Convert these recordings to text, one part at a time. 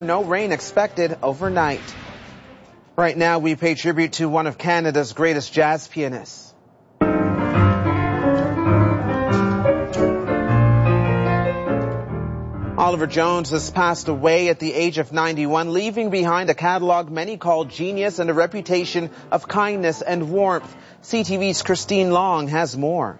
No rain expected overnight. Right now, we pay tribute to one of Canada's greatest jazz pianists. Oliver Jones has passed away at the age of 91, leaving behind a catalog many call genius and a reputation of kindness and warmth. CTV's Christine Long has more.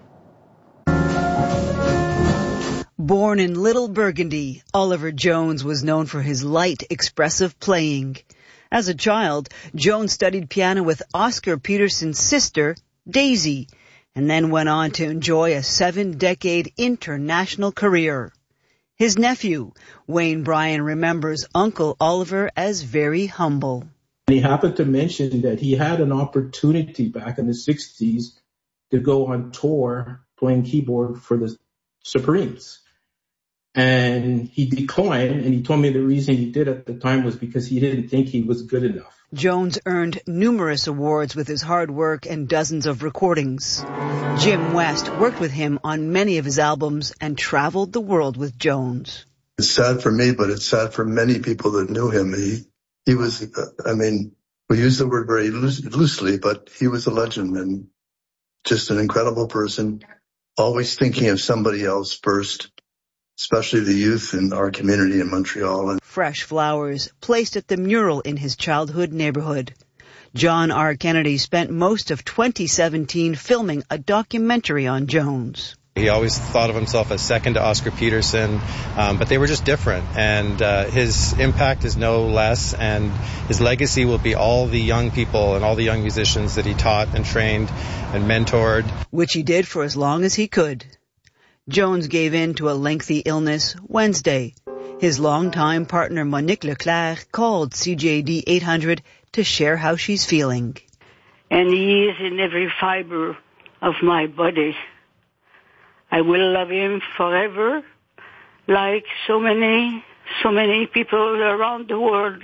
Born in Little Burgundy, Oliver Jones was known for his light, expressive playing. As a child, Jones studied piano with Oscar Peterson's sister, Daisy, and then went on to enjoy a 7-decade international career. His nephew, Wayne Bryan, remembers Uncle Oliver as very humble. He happened to mention that he had an opportunity back in the 60s to go on tour playing keyboard for the Supremes. And he declined, and he told me the reason he did at the time was because he didn't think he was good enough. Jones earned numerous awards with his hard work and dozens of recordings. Jim West worked with him on many of his albums and traveled the world with Jones. It's sad for me, but it's sad for many people that knew him. He was, we use the word very loosely, but he was a legend and just an incredible person, always thinking of somebody else first, especially the youth in our community in Montreal. Fresh flowers placed at the mural in his childhood neighborhood. John R. Kennedy spent most of 2017 filming a documentary on Jones. He always thought of himself as second to Oscar Peterson, but they were just different. And his impact is no less, and his legacy will be all the young people and all the young musicians that he taught and trained and mentored. Which he did for as long as he could. Jones gave in to a lengthy illness Wednesday. His longtime partner Monique Leclerc called CJAD 800 to share how she's feeling. And he is in every fiber of my body. I will love him forever, like so many people around the world.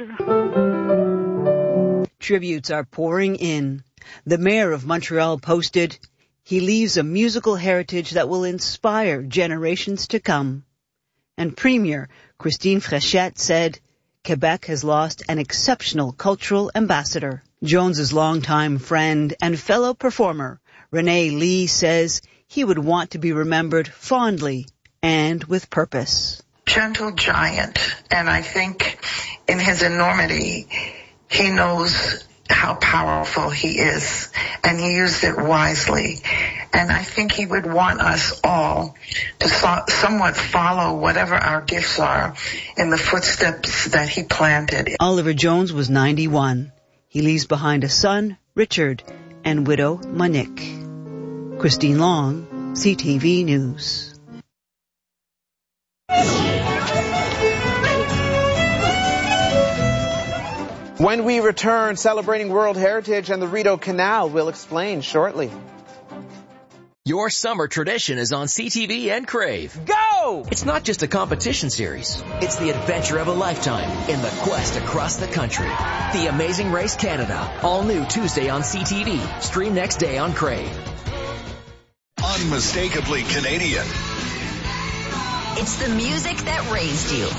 Tributes are pouring in. The mayor of Montreal posted, "He leaves a musical heritage that will inspire generations to come." And Premier Christine Fréchette said, "Quebec has lost an exceptional cultural ambassador." Jones's longtime friend and fellow performer, Renee Lee, says he would want to be remembered fondly and with purpose. Gentle giant, and I think in his enormity, he knows how powerful he is, and he used it wisely. And I think he would want us all to somewhat follow whatever our gifts are in the footsteps that he planted. Oliver Jones was 91. He leaves behind a son, Richard, and widow, Monique. Christine Long, CTV News. When we return, celebrating World Heritage and the Rideau Canal, we'll explain shortly. Your summer tradition is on CTV and Crave. Go! It's not just a competition series. It's the adventure of a lifetime in the quest across the country. The Amazing Race Canada. All new Tuesday on CTV. Stream next day on Crave. Unmistakably Canadian. It's the music that raised you.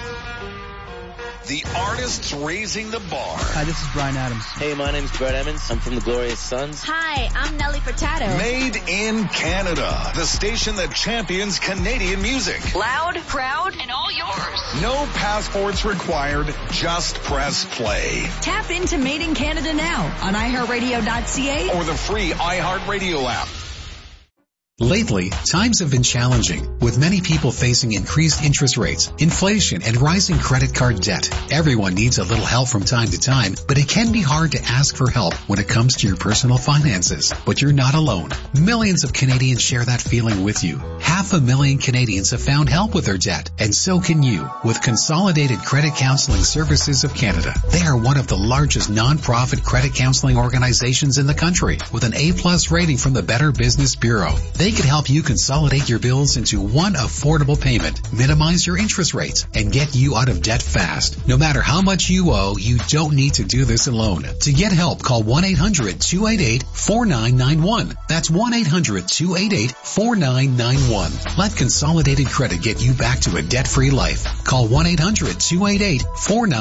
The artists raising the bar. Hi, this is Bryan Adams. Hey, my name's Brett Emmons. I'm from the Glorious Sons. Hi, I'm Nelly Furtado. Made in Canada. The station that champions Canadian music. Loud, proud, and all yours. No passports required. Just press play. Tap into Made in Canada now on iHeartRadio.ca or the free iHeartRadio app. Lately, times have been challenging, with many people facing increased interest rates, inflation, and rising credit card debt. Everyone needs a little help from time to time, but it can be hard to ask for help when it comes to your personal finances. But you're not alone. Millions of Canadians share that feeling with you. 500,000 Canadians have found help with their debt, and so can you, with Consolidated Credit Counseling Services of Canada. They are one of the largest non-profit credit counseling organizations in the country, with an A+ rating from the Better Business Bureau. They They could help you consolidate your bills into one affordable payment, minimize your interest rates, and get you out of debt fast. No matter how much you owe, you don't need to do this alone. To get help, call 1-800-288-4991. That's 1-800-288-4991. Let Consolidated Credit get you back to a debt-free life. Call 1-800-288-4991.